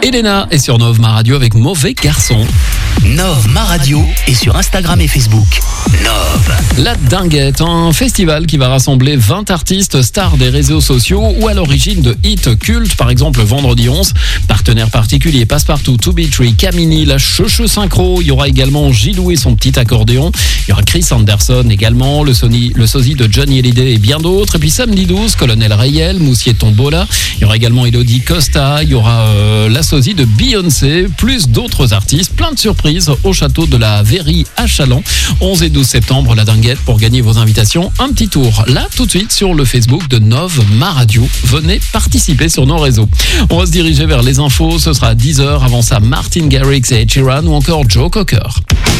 Elena est sur Nove Ma Radio avec Mauvais Garçon. Nove Ma Radio est sur Instagram et Facebook. Nove. La Dinguette, un festival qui va rassembler 20 artistes stars des réseaux sociaux ou à l'origine de hits cultes, par exemple vendredi 11. Partenaires particuliers, Passepartout, To Be Tree, Camini, la Cheucheux Synchro. Il y aura également Gilou et son petit accordéon. Il y aura Chris Anderson également, le sosie de Johnny Hallyday et bien d'autres. Et puis samedi 12, Colonel Rayel, Moussier Tombola. Il y aura également Elodie Costa. Il y aura la sosie de Beyoncé, plus d'autres artistes. Plein de surprises au château de la Verrie à Châlons. 11 et 12 septembre, la Dinguette. Pour gagner vos invitations, un petit tour là tout de suite sur le Facebook de Nove Ma Radio. Venez participer sur nos réseaux. On va se diriger vers les infos. Ce sera à 10h. Avant ça, Martin Garrix et Ed Sheeran ou encore Joe Cocker.